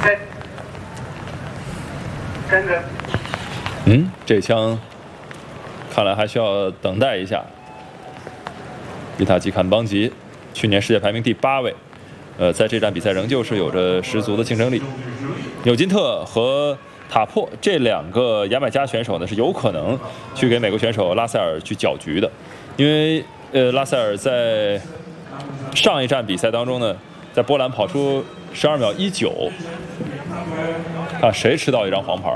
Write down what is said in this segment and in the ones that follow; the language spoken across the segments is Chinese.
这枪看来还需要等待一下。伊塔吉坎邦吉，去年世界排名第8位，在这站比赛仍旧是有着十足的竞争力。纽金特和塔珀这2个牙买加选手呢，是有可能去给美国选手拉塞尔去搅局的，因为拉塞尔在上一站比赛当中呢，在波兰跑出12秒19，看谁吃到一张黄牌。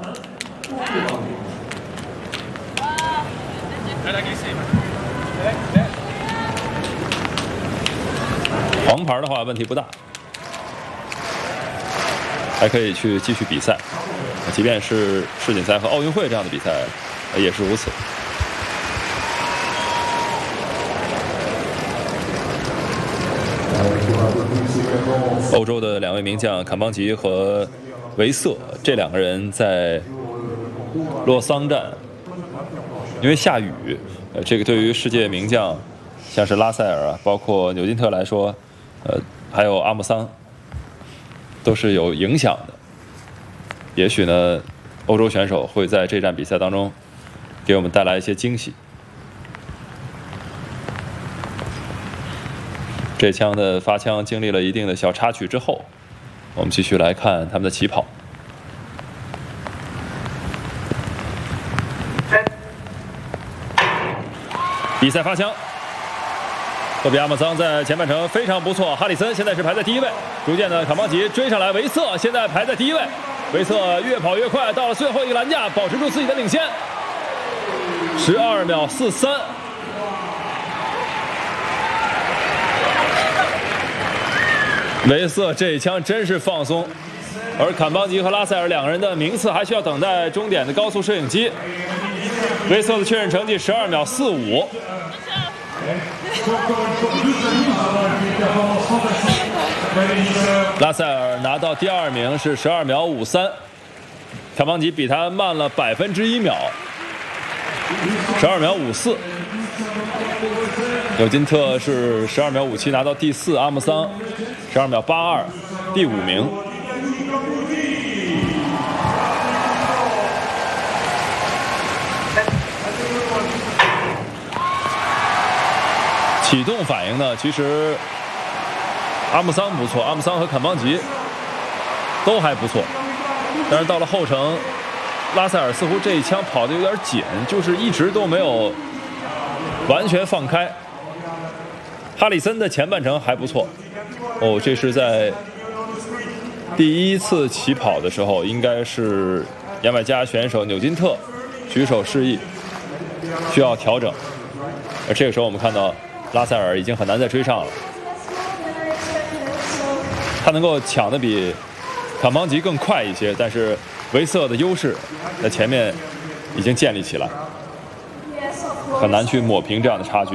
黄牌的话问题不大，还可以去继续比赛，即便是世锦赛和奥运会这样的比赛也是如此。欧洲的2位名将坎邦吉和维瑟，这2个人在洛桑站，因为下雨，这个对于世界名将像是拉塞尔啊，包括纽金特来说，还有阿姆桑，都是有影响的。也许呢，欧洲选手会在这站比赛当中给我们带来一些惊喜。这枪的发枪经历了一定的小插曲之后，我们继续来看他们的起跑。比赛发枪，科比阿姆桑在前半程非常不错，哈里森现在是排在第1位，逐渐的坎邦吉追上来，维瑟现在排在第1位，维瑟越跑越快，到了最后一个栏架，保持住自己的领先，12秒43。维瑟这一枪真是放松，而坎邦吉和拉塞尔2个人的名次还需要等待终点的高速摄影机。维瑟的确认成绩12秒45。拉塞尔拿到第2名是12秒53，坎邦吉比他慢了1%秒，12秒54。纽金特是12秒57拿到第4，阿姆桑12秒82，第5名。启动反应呢，其实阿姆桑不错，阿姆桑和坎邦吉都还不错，但是到了后程，拉塞尔似乎这一枪跑得有点紧，就是一直都没有完全放开。哈里森的前半程还不错，这是在第1次起跑的时候，应该是牙买加选手纽金特举手示意，需要调整。而这个时候我们看到拉塞尔已经很难再追上了，他能够抢得比坎邦吉更快一些，但是维瑟的优势在前面已经建立起来，很难去抹平这样的差距。